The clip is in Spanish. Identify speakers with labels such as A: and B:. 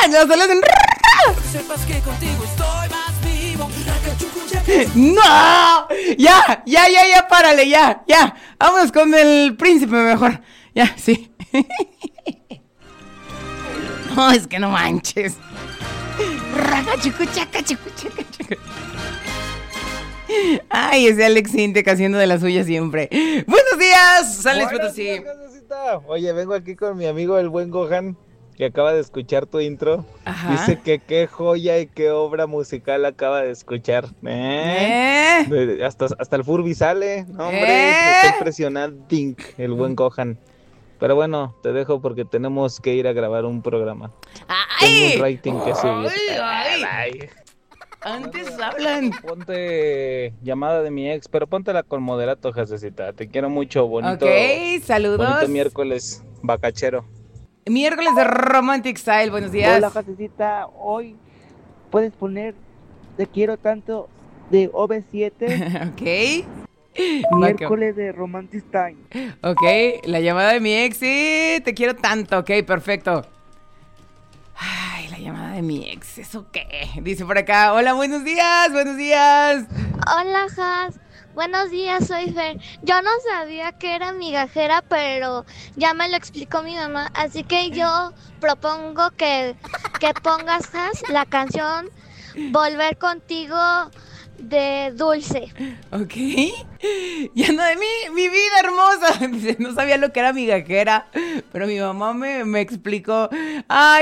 A: No, solo hacen...
B: Sepas que contigo estoy más vivo.
A: ¡No! Ya, párale, ya. Vamos con el príncipe mejor. Ya, sí. No, es que no manches. Ay, ese Alex Intec haciendo de la suya siempre. Buenos días, Alex Potosí.
C: Oye, vengo aquí con mi amigo el buen Gohan, que acaba de escuchar tu intro.
A: Ajá.
C: Dice que qué joya y qué obra musical acaba de escuchar. Hasta el Furby sale. No, hombre, está impresionante el buen Gohan. Pero bueno, te dejo porque tenemos que ir a grabar un programa. Tengo un rating que subir.
A: Ay. Antes hablan.
C: Ponte llamada de mi ex, pero póntela con moderato, Jacecita. Te quiero mucho, bonito.
A: Ok, saludos.
C: Bonito miércoles, bacachero.
A: Miércoles de Romantic Style, buenos días.
D: Hola, Jacecita. Hoy puedes poner Te quiero tanto de OV7.
A: Ok.
D: Miércoles de Romantic Time.
A: Ok, la llamada de mi ex, sí, te quiero tanto, ok, perfecto. Ay, la llamada de mi ex, ¿eso qué? Dice por acá, hola, buenos días.
E: Hola, Jas. Buenos días, soy Fer. Yo no sabía que era migajera, pero ya me lo explicó mi mamá. Así que yo propongo que pongas, Jas, la canción Volver Contigo de Dulce.
A: Ok. Ya no de mí, mi vida hermosa. Dice, no sabía lo que era migajera, pero mi mamá me explicó. Ay,